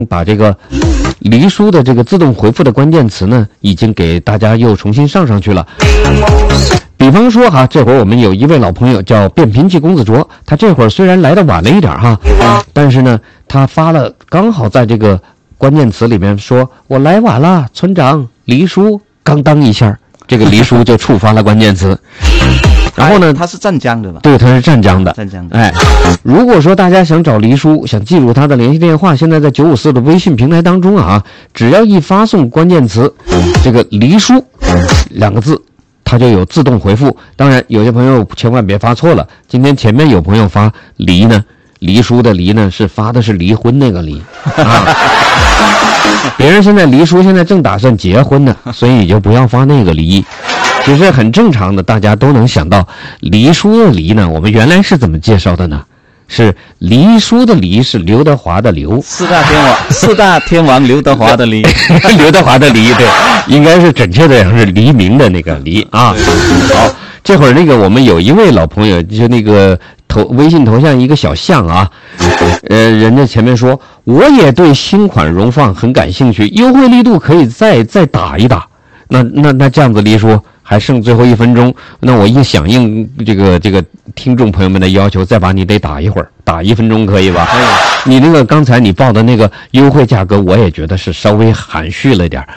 把这个黎叔的这个自动回复的关键词呢，已经给大家又重新上去了。比方说哈，这会儿我们有一位老朋友叫变频器公子卓，他这会儿虽然来的晚了一点哈，但是呢，他发了刚好在这个关键词里面说：“我来晚了，村长黎叔。”刚当一下，这个黎叔就触发了关键词。然后呢， 他是湛江的吧？ 对，他是湛江的。 湛江的。 哎，如果说大家想找黎叔，想记住他的联系电话，现在在954的微信平台当中啊，只要一发送关键词这个黎叔2个字，它就有自动回复。当然有些朋友千万别发错了，今天前面有朋友发黎呢，黎叔的黎呢是发的是离婚那个离啊。别人现在黎叔现在正打算结婚呢，所以你就不要发那个离，其实很正常的，大家都能想到黎叔的黎呢，我们原来是怎么介绍的呢？是黎叔的黎是刘德华的刘， 四大天王刘德华的黎， 刘德华的黎，对，应该是准确的讲是黎明的那个黎啊。好，这会儿那个我们有一位老朋友，就那个微信头像一个小象啊，人家前面说我也对新款荣放很感兴趣，优惠力度可以再打一打。那这样子，黎叔还剩最后1分钟，那我一响应这个听众朋友们的要求，再把你得打一会儿，打1分钟可以吧？可以。你那个刚才你报的那个优惠价格，我也觉得是稍微含蓄了点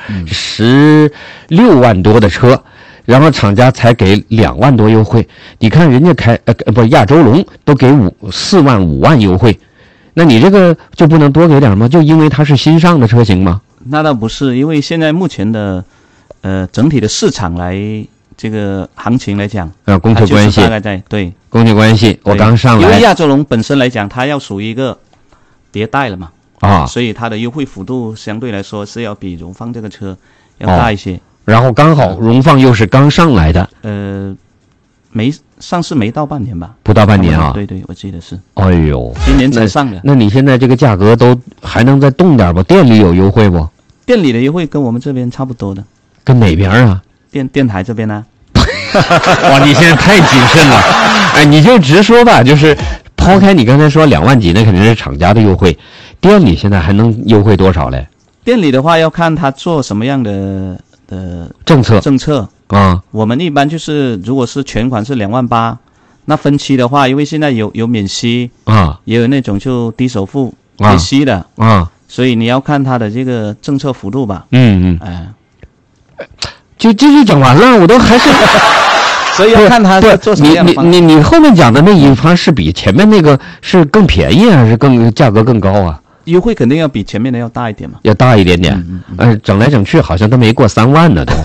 ，16万多的车。然后厂家才给2万多优惠，你看人家亚洲龙都给4万5万优惠，那你这个就不能多给点吗？就因为它是新上的车型吗？ 那倒不是，因为现在目前的整体的市场来这个行情来讲， 供求关系大概在对供求关系，我刚上来， 因为亚洲龙本身来讲，它要属于一个迭代了嘛，所以它的优惠幅度相对来说是要比荣放这个车要大一些。然后刚好荣放又是刚上来的， 没上市没到半年吧？ 不到半年啊？ 对，我记得是。 哎呦， 今年才上的。 那你现在这个价格都还能再动点不？店里有优惠不？ 店里的优惠跟我们这边差不多的。 跟哪边啊？ 电台这边呢？ 哇，你现在太谨慎了。哎，你就直说吧，就是抛开你刚才说2万几，那肯定是厂家的优惠，店里现在还能优惠多少嘞？ 店里的话要看他做什么样的政策啊。 我们一般就是如果是全款是2万8，那分期的话，因为现在有免息啊， 也有那种就低首付免息的啊， 所以你要看他的这个政策幅度吧。 就讲完了，我都还是所以要看他做什么样的方式。 你后面讲的那一方是比前面那个是更便宜还是价格更高啊？ 优惠肯定要比前面的要大一点嘛， 要大一点点。整来整去好像都没过3万呢都。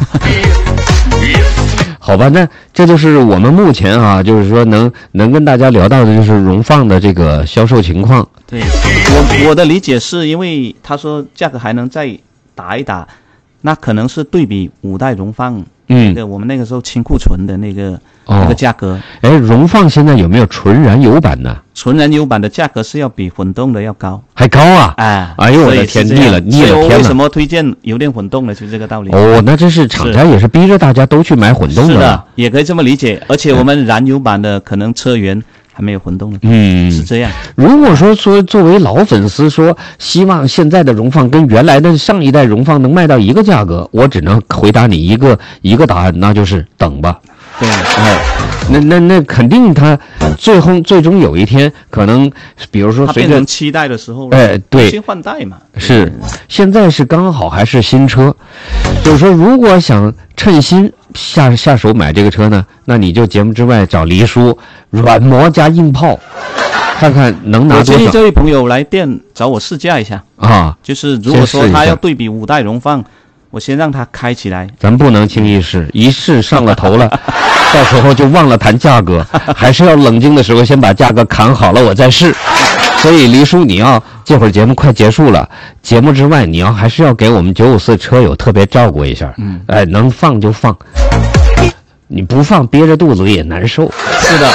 好吧，那这就是我们目前啊，就是说能跟大家聊到的就是荣放的这个销售情况。 对，我的理解是因为他说价格还能再打一打，那可能是对比5代荣放。我们那个时候清库存的那个价格。 哎，荣放现在有没有纯燃油版呢？ 纯燃油版的价格是要比混动的要高， 还高啊！哎呦我的天，腻了天了！ 为什么推荐油电混动呢？就这个道理。 那这是厂家也是逼着大家都去买混动的。 是的，也可以这么理解。而且我们燃油版的可能车源还没有混动的。是这样。 如果说作为老粉丝说希望现在的荣放跟原来的上一代荣放能卖到一个价格，我只能回答你一个答案，那就是等吧。 对， 那肯定他最终有一天可能，比如说随着 7代的时候， 对， 新换代嘛。 是，现在是刚好还是新车，就是说如果想趁新下手买这个车呢，那你就节目之外找黎叔软磨加硬泡，看看能拿多少。 我建议这位朋友来店找我试驾一下啊，就是如果说他要对比5代荣放，我先让他开起来。 咱不能轻易试，一试上了头了。到时候就忘了谈价格，还是要冷静的时候先把价格砍好了我再试。所以黎叔，你要这会儿节目快结束了，节目之外你还是要给我们954车友特别照顾一下。能放就放，你不放憋着肚子也难受。 是的。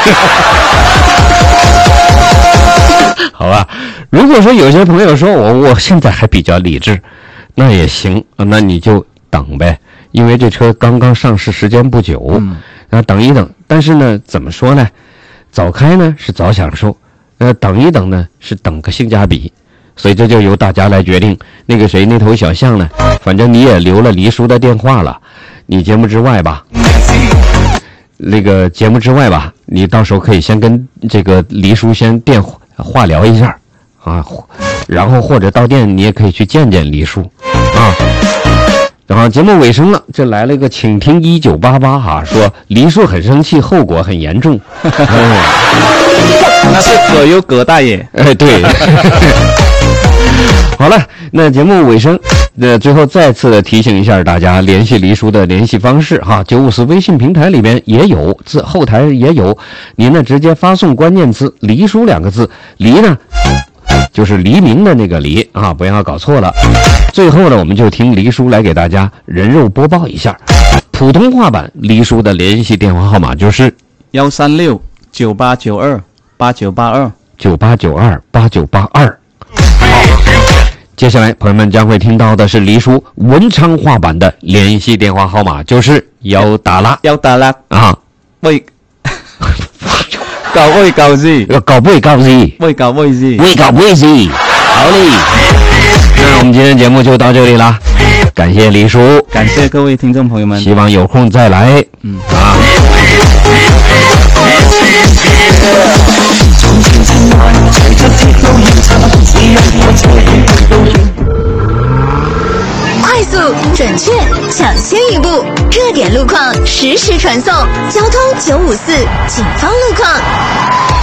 好吧，如果说有些朋友说我现在还比较理智，那也行，那你就等呗。因为这车刚刚上市时间不久，等一等。但是呢，怎么说呢？早开呢是早享受，等一等呢是等个性价比。 所以这就由大家来决定。那个谁，那头小象呢，反正你也留了黎叔的电话了，你节目之外吧，你到时候可以先跟这个黎叔先电话聊一下啊，然后或者到店你也可以去见见黎叔啊。然后节目尾声了，这来了一个请听1988哈，说黎叔很生气，后果很严重。 那是葛优葛大爷。 对。好了，那节目尾声，最后再次的提醒一下大家，联系黎叔的联系方式哈，954微信平台里边也有，后台也有，您呢直接发送关键词黎叔2个字，黎呢就是黎明的那个黎啊，不要搞错了。最后呢，我们就听黎叔来给大家人肉播报一下普通话版黎叔的联系电话号码，就是 13698928982。 接下来朋友们将会听到的是黎叔文昌话版的联系电话号码，就是1打拉啊， 喂搞喂搞字， 搞不搞字， 喂搞喂字， 喂搞喂字。好嘞，那我们今天节目就到这里了，感谢黎叔， 感谢各位听众朋友们， 希望有空再来。 快速、准确、抢先一步，热点路况实时传送，交通954警方路况。